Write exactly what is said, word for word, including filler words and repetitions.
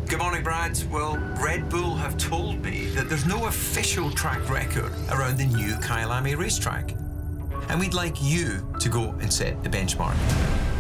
Good morning, Brad. Well, Red Bull have told me that there's no official track record around the new Kyalami racetrack. And we'd like you to go and set the benchmark.